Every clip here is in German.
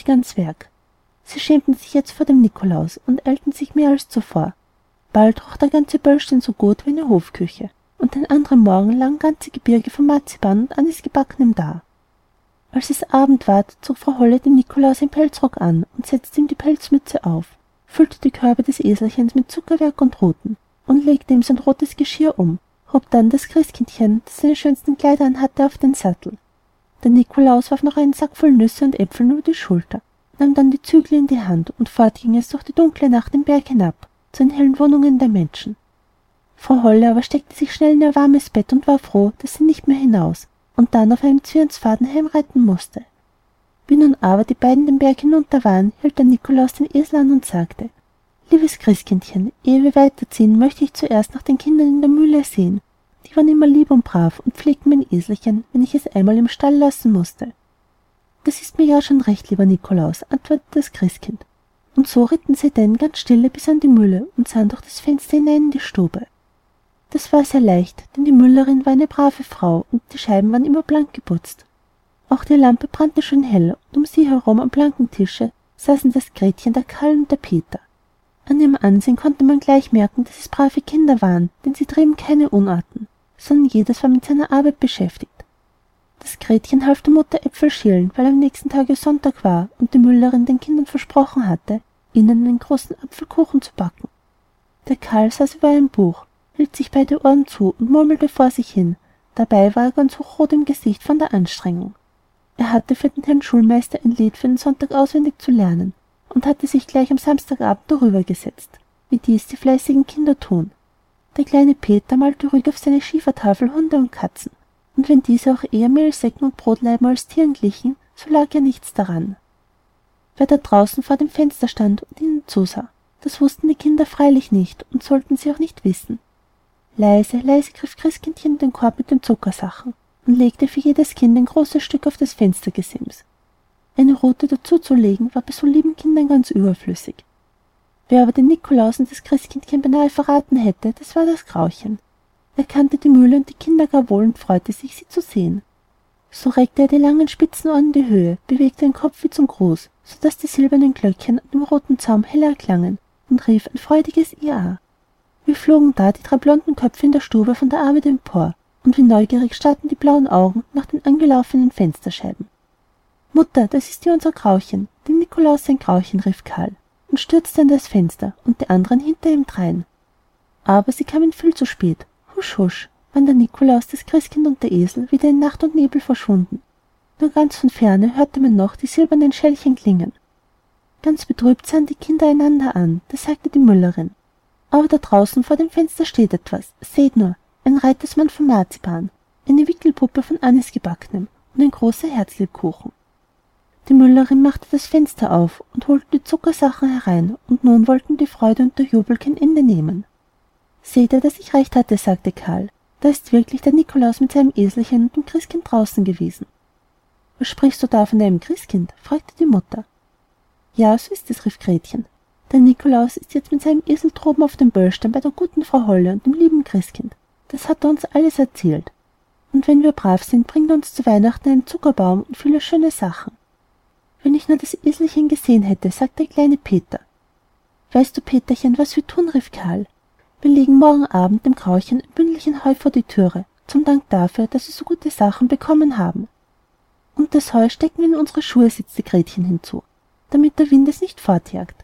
plötzlich ans Werk. Sie schämten sich jetzt vor dem Nikolaus und eilten sich mehr als zuvor. Bald roch der ganze Böllstein so gut wie eine Hofküche, und den anderen Morgen lagen ganze Gebirge von Marzipan und Anisgebackenem da. Als es Abend ward, zog Frau Holle dem Nikolaus einen Pelzrock an und setzte ihm die Pelzmütze auf, füllte die Körbe des Eselchens mit Zuckerwerk und Ruten und legte ihm sein rotes Geschirr um, hob dann das Christkindchen, das seine schönsten Kleider anhatte, auf den Sattel. Der Nikolaus warf noch einen Sack voll Nüsse und Äpfeln über die Schulter, nahm dann die Zügel in die Hand, und fort ging es durch die dunkle Nacht den Berg hinab, zu den hellen Wohnungen der Menschen. Frau Holle aber steckte sich schnell in ihr warmes Bett und war froh, dass sie nicht mehr hinaus und dann auf einem Zwirnsfaden heimreiten musste. Wie nun aber die beiden den Berg hinunter waren, hielt der Nikolaus den Esel an und sagte: »Liebes Christkindchen, ehe wir weiterziehen, möchte ich zuerst nach den Kindern in der Mühle sehen. Die waren immer lieb und brav und pflegten mein Eselchen, wenn ich es einmal im Stall lassen musste.« »Das ist mir ja schon recht, lieber Nikolaus«, antwortete das Christkind. Und so ritten sie denn ganz stille bis an die Mühle und sahen durch das Fenster hinein in die Stube. Das war sehr leicht, denn die Müllerin war eine brave Frau und die Scheiben waren immer blank geputzt. Auch die Lampe brannte schön hell, und um sie herum am blanken Tische saßen das Gretchen, der Karl und der Peter. An ihrem Ansehen konnte man gleich merken, dass es brave Kinder waren, denn sie trieben keine Unarten, sondern jedes war mit seiner Arbeit beschäftigt. Das Gretchen half der Mutter Äpfel schälen, weil am nächsten Tage Sonntag war und die Müllerin den Kindern versprochen hatte, ihnen einen großen Apfelkuchen zu backen. Der Karl saß über einem Buch, hielt sich beide Ohren zu und murmelte vor sich hin. Dabei war er ganz hochrot im Gesicht von der Anstrengung. Er hatte für den Herrn Schulmeister ein Lied für den Sonntag auswendig zu lernen und hatte sich gleich am Samstagabend darüber gesetzt, wie dies die fleißigen Kinder tun. Der kleine Peter malte ruhig auf seine Schiefertafel Hunde und Katzen, und wenn diese auch eher Mehlsäcken und Brotleiben als Tieren glichen, so lag ja nichts daran. Wer da draußen vor dem Fenster stand und ihnen zusah, das wussten die Kinder freilich nicht und sollten sie auch nicht wissen. Leise, leise griff Christkindchen in den Korb mit den Zuckersachen und legte für jedes Kind ein großes Stück auf das Fenstergesims. Eine Rute dazuzulegen war bei so lieben Kindern ganz überflüssig. Wer aber den Nikolaus und das Christkindchen beinahe verraten hätte, das war das Grauchen. Er kannte die Mühle und die Kinder gar wohl und freute sich, sie zu sehen. So reckte er die langen spitzen Ohren in die Höhe, bewegte den Kopf wie zum Gruß, so dass die silbernen Glöckchen an dem roten Zaum heller erklangen, und rief ein freudiges Ja. Wie flogen da die 3 blonden Köpfe in der Stube von der Arbeit empor, und wie neugierig starrten die blauen Augen nach den angelaufenen Fensterscheiben. »Mutter, das ist ja unser Grauchen, dem Nikolaus sein Grauchen«, rief Karl und stürzte an das Fenster und die anderen hinter ihm drein. Aber sie kamen viel zu spät. Husch, husch, waren der Nikolaus, das Christkind und der Esel wieder in Nacht und Nebel verschwunden. Nur ganz von ferne hörte man noch die silbernen Schellchen klingen. Ganz betrübt sahen die Kinder einander an, da sagte die Müllerin: »Aber da draußen vor dem Fenster steht etwas, seht nur, ein Reitersmann von Marzipan, eine Wickelpuppe von Anisgebackenem und ein großer Herzlebkuchen.« Die Müllerin machte das Fenster auf und holte die Zuckersachen herein, und nun wollten die Freude und der Jubel kein Ende nehmen. »Seht ihr, dass ich recht hatte«, sagte Karl, »da ist wirklich der Nikolaus mit seinem Eselchen und dem Christkind draußen gewesen.« »Was sprichst du da von einem Christkind?«, fragte die Mutter. »Ja, so ist es«, rief Gretchen. »Der Nikolaus ist jetzt mit seinem Esel droben auf dem Böllstein bei der guten Frau Holle und dem lieben Christkind. Das hat er uns alles erzählt. Und wenn wir brav sind, bringt er uns zu Weihnachten einen Zuckerbaum und viele schöne Sachen.« »Wenn ich nur das Eselchen gesehen hätte«, sagte der kleine Peter. »Weißt du, Peterchen, was wir tun?«, rief Karl. »Wir legen morgen Abend dem Grauchen ein Bündelchen Heu vor die Türe, zum Dank dafür, dass wir so gute Sachen bekommen haben. Und das Heu stecken wir in unsere Schuhe«, setzte Gretchen hinzu, »damit der Wind es nicht fortjagt.«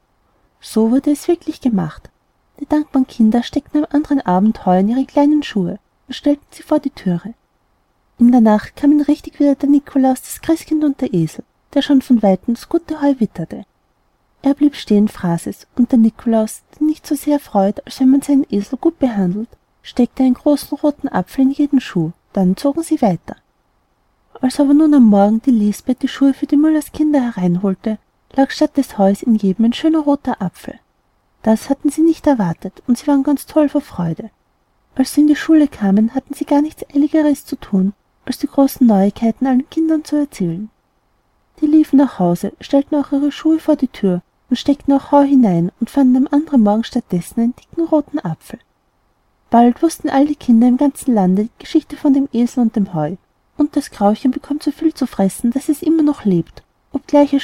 So wurde es wirklich gemacht. Die dankbaren Kinder steckten am anderen Abend Heu in ihre kleinen Schuhe und stellten sie vor die Türe. In der Nacht kamen richtig wieder der Nikolaus, das Christkind und der Esel, der schon von weitem das gute Heu witterte. Er blieb stehen, fraß es, und der Nikolaus, der nicht so sehr freut, als wenn man seinen Esel gut behandelt, steckte einen großen roten Apfel in jeden Schuh, dann zogen sie weiter. Als aber nun am Morgen die Lisbeth die Schuhe für die Müllerskinder hereinholte, lag statt des Heus in jedem ein schöner roter Apfel. Das hatten sie nicht erwartet, und sie waren ganz toll vor Freude. Als sie in die Schule kamen, hatten sie gar nichts Eiligeres zu tun, als die großen Neuigkeiten allen Kindern zu erzählen. Die liefen nach Hause, stellten auch ihre Schuhe vor die Tür und steckten auch Heu hinein und fanden am anderen Morgen stattdessen einen dicken roten Apfel. Bald wussten all die Kinder im ganzen Lande die Geschichte von dem Esel und dem Heu, und das Grauchen bekommt so viel zu fressen, dass es immer noch lebt, obgleich es